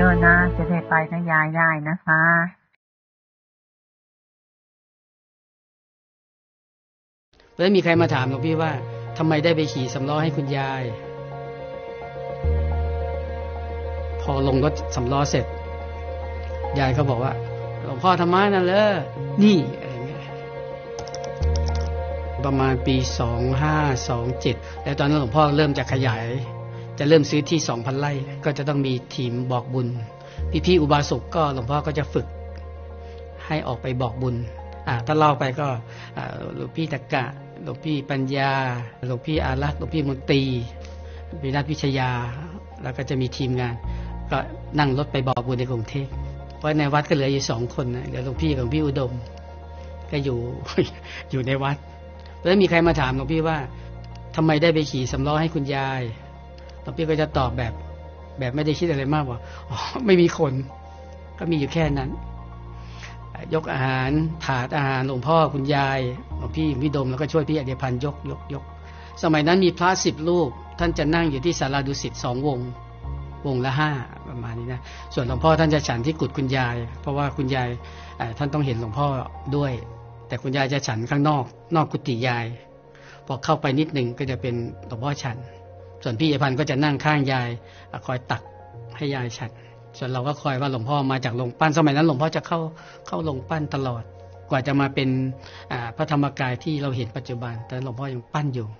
นะจะได้ไปนะยายได้นะคะแล้วมีใครมาถามหลวงพี่ว่าทำไมได้ไปขี่สำล้อให้คุณยายพอลงรถสำล้อเสร็จยายก็บอกว่าหลวงพ่อธรรมะนั่นเลยนี่อะไรเงี้ยประมาณปี2527แล้วตอนนั้นหลวงพ่อเริ่มจะขยายจะเริ่มซื้อที่ 2,000 ไร่ก็จะต้องมีทีมบอกบุญพี่อุบาสกก็หลวงพ่อก็จะฝึกให้ออกไปบอกบุญถ้าเล่าไปก็หลวงพี่ตะกะหลวงพี่ปัญญาหลวงพี่อารักษ์หลวงพี่มนตรีวิรัตวิชยาแล้วก็จะมีทีมงานก็นั่งรถไปบอกบุญในกรุงเทพเพราะในวัดก็เหลืออยู่2 คนนะเหลือหลวงพี่กับพี่อุดมก็อยู่ในวัดแล้วมีใครมาถามหลวงพี่ว่าทำไมได้ไปขี่สำล้อให้คุณยายหลวงพี่ก็จะตอบแบบไม่ได้คิดอะไรมากว่าไม่มีคนก็มีอยู่แค่นั้นยกอาหารถาดอาหารหลวงพ่อคุณยายหลวงพี่ดมแล้วก็ช่วยพี่อเดชพันธ์ยกสมัยนั้นมีพระ10 รูปท่านจะนั่งอยู่ที่ศาลาดุสิต2 วงละ5ประมาณนี้นะส่วนหลวงพ่อท่านจะฉันที่กุฏคุณยายเพราะว่าคุณยายท่านต้องเห็นหลวงพ่อด้วยแต่คุณยายจะฉันข้างนอกกุฏิยายพอเข้าไปนิดนึงก็จะเป็นหลวงพ่อฉันส่วนพี่อเดชพันธ์ก็จะนั่งข้างยายคอยตักให้ยายฉันส่วนเราก็คอยว่าหลวงพ่อมาจากโรงปั้นสมัยนั้นหลวงพ่อจะเข้าโรงปั้นตลอดกว่าจะมาเป็นพระธรรมกายที่เราเห็นปัจจุบันแต่หลวงพ่อยังปั้นอยู่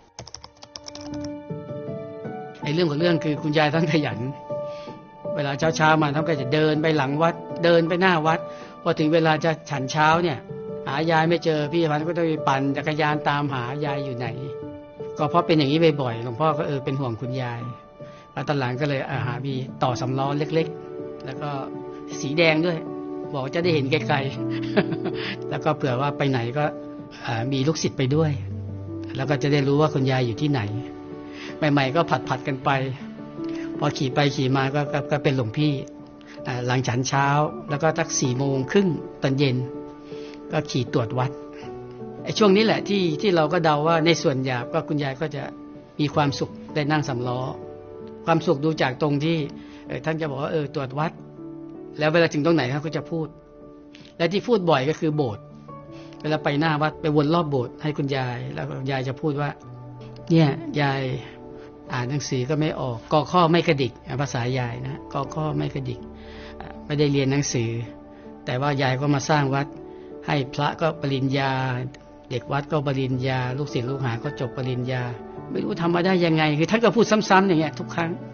ไอ้เรื่องของเรื่องคือคุณยายท่านขยันเวลาเช้ามาท่านก็จะเดินไปหลังวัดเดินไปหน้าวัดพอถึงเวลาจะฉันเช้าเนี่ยหายายไม่เจอพี่พันก็ต้องไปปั่นจักรยานตามหายายอยู่ไหนก็เพราะเป็นอย่างนี้บ่อยๆหลวงพ่อก็เป็นห่วงคุณยายแล้วตอนหลังก็เลยหามีต่อสำล้อเล็กๆแล้วก็สีแดงด้วยบอกจะได้เห็นไกลๆแล้วก็เผื่อว่าไปไหนก็มีลูกศิษย์ไปด้วยแล้วก็จะได้รู้ว่าคุณยายอยู่ที่ไหนใหม่ๆก็ผัดกันไปพอขี่ไปขี่มาก็เป็นหลวงพี่หลังฉันเช้าแล้วก็ตัก4:30ตอนเย็นก็ขี่ตรวจวัดไอ้ช่วงนี้แหละที่เราก็เดาว่าในส่วนหยาบก็คุณยายก็จะมีความสุขได้นั่งสำล้อความสุขดูจากตรงที่ท่านจะบอกว่าตรวจวัดแล้วเวลาถึงตรงไหนท่านก็จะพูดและที่พูดบ่อยก็คือโบสถ์เวลาไปหน้าวัดไปวนรอบโบสถ์ให้คุณยายแล้วยายจะพูดว่าเนี่ยยายอ่านหนังสือก็ไม่ออกกอข้อไม่กระดิกภาษายายนะกอข้อไม่กระดิกไม่ได้เรียนหนังสือแต่ว่ายายก็มาสร้างวัดให้พระก็ปริญญาเด็กวัดก็ปริญญาลูกศิษย์ลูกหาก็จบปริญญาไม่รู้ทำมาได้ยังไงคือท่านก็พูดซ้ำๆอย่างเงี้ยทุกครั้ง